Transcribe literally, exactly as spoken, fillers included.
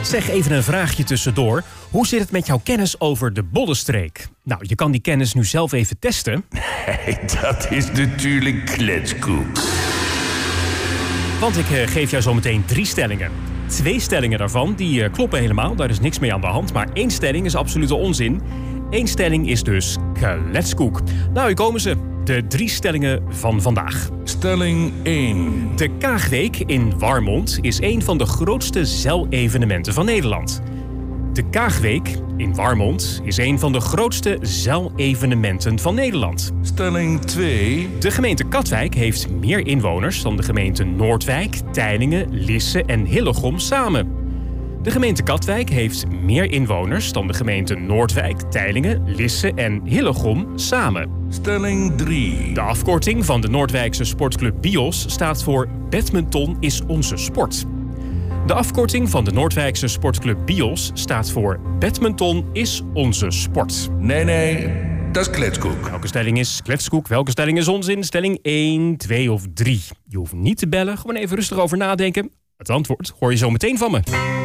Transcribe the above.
Zeg, even een vraagje tussendoor. Hoe zit het met jouw kennis over de Bollenstreek? Nou, je kan die kennis nu zelf even testen. Hey, dat is natuurlijk kletskoek. Want ik uh, geef jou zometeen drie stellingen. Twee stellingen daarvan, die uh, kloppen helemaal. Daar is niks mee aan de hand. Maar één stelling is absolute onzin. Eén stelling is dus kletskoek. Nou, hier komen ze. De drie stellingen van vandaag. Stelling één. De Kaagweek in Warmond is een van de grootste zeilevenementen van Nederland. De Kaagweek in Warmond is een van de grootste zeilevenementen van Nederland. Stelling twee. De gemeente Katwijk heeft meer inwoners dan de gemeenten Noordwijk, Teylingen, Lisse en Hillegom samen. De gemeente Katwijk heeft meer inwoners dan de gemeenten Noordwijk, Teylingen, Lisse en Hillegom samen. Stelling drie. De afkorting van de Noordwijkse sportclub BIOS staat voor Badminton is onze sport. De afkorting van de Noordwijkse sportclub BIOS staat voor Badminton is onze sport. Nee, nee, dat is kletskoek. Welke stelling is kletskoek? Welke stelling is onzin? Stelling één, twee of drie. Je hoeft niet te bellen, gewoon even rustig over nadenken. Het antwoord hoor je zo meteen van me.